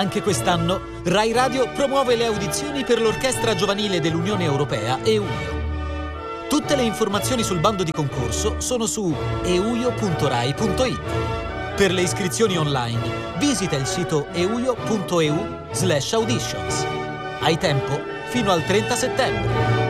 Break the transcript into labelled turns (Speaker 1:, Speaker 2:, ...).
Speaker 1: Anche quest'anno Rai Radio promuove le audizioni per l'Orchestra Giovanile dell'Unione Europea EUIO. Tutte le informazioni sul bando di concorso sono su euio.rai.it. Per le iscrizioni online, visita il sito euio.eu/auditions. Hai tempo fino al 30 settembre.